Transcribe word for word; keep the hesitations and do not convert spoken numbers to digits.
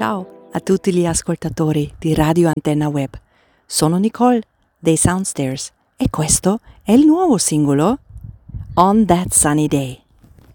Ciao a tutti gli ascoltatori di Radio Antenna Web. Sono Nicole dei Soundstairs e questo è il nuovo singolo On That Sunny Day.